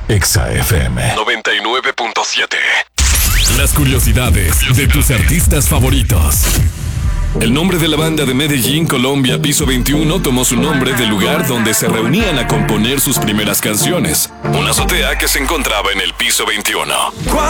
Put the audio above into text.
Exa FM 99.7. Las curiosidades de tus artistas favoritos. El nombre de la banda de Medellín, Colombia, Piso 21, tomó su nombre del lugar donde se reunían a componer sus primeras canciones, una azotea que se encontraba en el Piso 21.